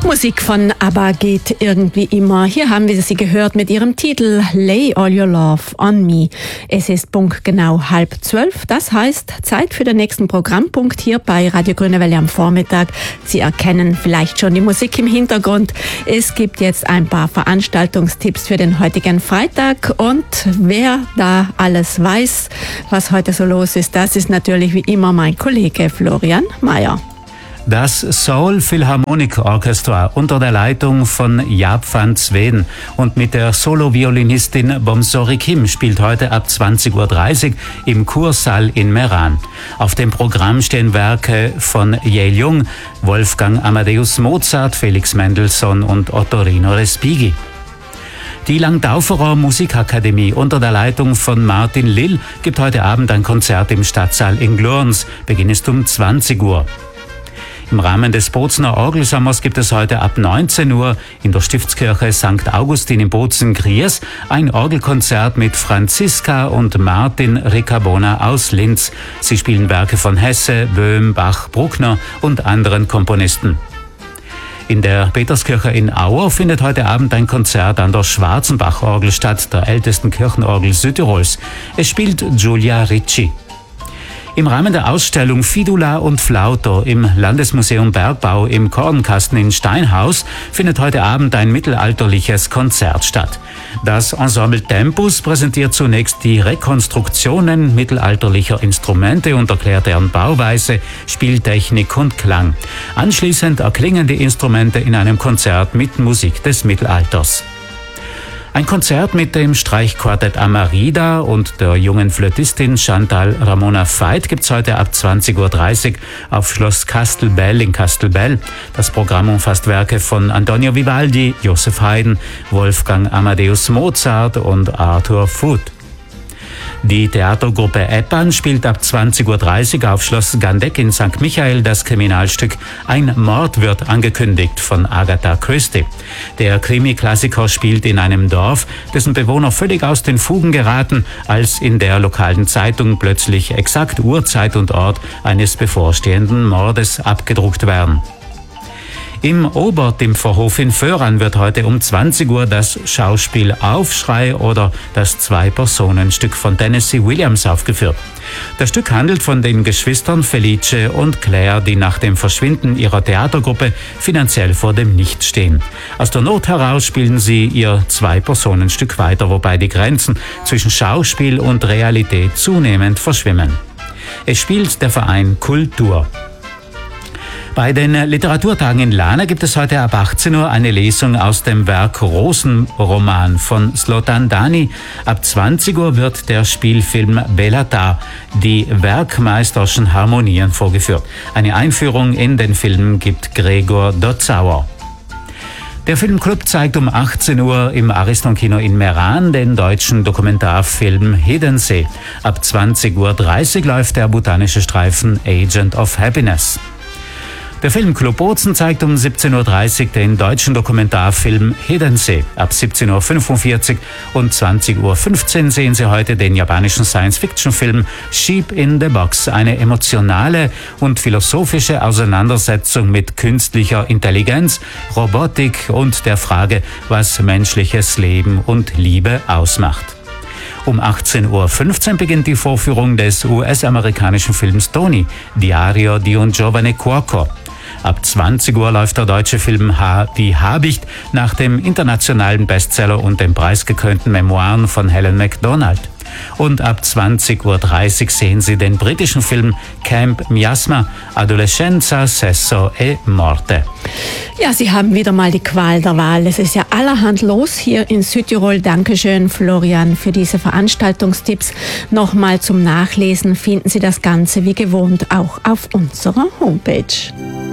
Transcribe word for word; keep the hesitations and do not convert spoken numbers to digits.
Musik von ABBA geht irgendwie immer. Hier haben wir sie gehört mit ihrem Titel Lay All Your Love on Me. Es ist punktgenau halb zwölf. Das heißt, Zeit für den nächsten Programmpunkt hier bei Radio Grüne Welle am Vormittag. Sie erkennen vielleicht schon die Musik im Hintergrund. Es gibt jetzt ein paar Veranstaltungstipps für den heutigen Freitag. Und wer da alles weiß, was heute so los ist, das ist natürlich wie immer mein Kollege Florian Mayer. Das Seoul Philharmonic Orchestra unter der Leitung von Jaap van Zweden und mit der Solo-Violinistin Bomsori Kim spielt heute ab zwanzig Uhr dreißig im Kursaal in Meran. Auf dem Programm stehen Werke von Yale Jung, Wolfgang Amadeus Mozart, Felix Mendelssohn und Ottorino Respighi. Die Langdauferer Musikakademie unter der Leitung von Martin Lill gibt heute Abend ein Konzert im Stadtsaal in Glurns. Beginn ist um zwanzig Uhr. Im Rahmen des Bozner Orgelsommers gibt es heute ab neunzehn Uhr in der Stiftskirche Sankt Augustin in Bozen-Griers ein Orgelkonzert mit Franziska und Martin Riccabona aus Linz. Sie spielen Werke von Hesse, Böhm, Bach, Bruckner und anderen Komponisten. In der Peterskirche in Auer findet heute Abend ein Konzert an der Schwarzenbach-Orgel statt, der ältesten Kirchenorgel Südtirols. Es spielt Giulia Ricci. Im Rahmen der Ausstellung Fidula und Flauto im Landesmuseum Bergbau im Kornkasten in Steinhaus findet heute Abend ein mittelalterliches Konzert statt. Das Ensemble Tempus präsentiert zunächst die Rekonstruktionen mittelalterlicher Instrumente und erklärt deren Bauweise, Spieltechnik und Klang. Anschließend erklingen die Instrumente in einem Konzert mit Musik des Mittelalters. Ein Konzert mit dem Streichquartett Amarida und der jungen Flötistin Chantal Ramona Veit gibt's heute ab zwanzig Uhr dreißig auf Schloss Castelbell in Castelbell. Das Programm umfasst Werke von Antonio Vivaldi, Joseph Haydn, Wolfgang Amadeus Mozart und Arthur Foote. Die Theatergruppe Eppan spielt ab zwanzig Uhr dreißig auf Schloss Gandeck in Sankt Michael das Kriminalstück Ein Mord wird angekündigt von Agatha Christie. Der Krimi-Klassiker spielt in einem Dorf, dessen Bewohner völlig aus den Fugen geraten, als in der lokalen Zeitung plötzlich exakt Uhrzeit und Ort eines bevorstehenden Mordes abgedruckt werden. Im Oberdimpferhof in Föhran wird heute um zwanzig Uhr das Schauspiel Aufschrei oder das Zwei-Personen-Stück von Tennessee Williams aufgeführt. Das Stück handelt von den Geschwistern Felice und Claire, die nach dem Verschwinden ihrer Theatergruppe finanziell vor dem Nichts stehen. Aus der Not heraus spielen sie ihr Zwei-Personen-Stück weiter, wobei die Grenzen zwischen Schauspiel und Realität zunehmend verschwimmen. Es spielt der Verein Kultur. Bei den Literaturtagen in Lana gibt es heute ab achtzehn Uhr eine Lesung aus dem Werk Rosenroman von Zlotan Dani. Ab zwanzig Uhr wird der Spielfilm Belata, die Werkmeisterschen Harmonien, vorgeführt. Eine Einführung in den Film gibt Gregor Dotzauer. Der Filmclub zeigt um achtzehn Uhr im Ariston-Kino in Meran den deutschen Dokumentarfilm Hiddensee. Ab zwanzig Uhr dreißig läuft der botanische Streifen Agent of Happiness. Der Filmclub Bozen zeigt um siebzehn Uhr dreißig den deutschen Dokumentarfilm Hiddensee. Ab siebzehn Uhr fünfundvierzig und zwanzig Uhr fünfzehn sehen Sie heute den japanischen Science-Fiction-Film Sheep in the Box. Eine emotionale und philosophische Auseinandersetzung mit künstlicher Intelligenz, Robotik und der Frage, was menschliches Leben und Liebe ausmacht. Um achtzehn Uhr fünfzehn beginnt die Vorführung des U S-amerikanischen Films Tony, Diario di un giovane cuoco. Ab zwanzig Uhr läuft der deutsche Film H wie Habicht nach dem internationalen Bestseller und den preisgekrönten Memoiren von Helen Macdonald. Und ab zwanzig Uhr dreißig sehen Sie den britischen Film Camp Miasma, Adolescenza, Sesso e Morte. Ja, Sie haben wieder mal die Qual der Wahl. Es ist ja allerhand los hier in Südtirol. Dankeschön, Florian, für diese Veranstaltungstipps. Nochmal zum Nachlesen finden Sie das Ganze wie gewohnt auch auf unserer Homepage.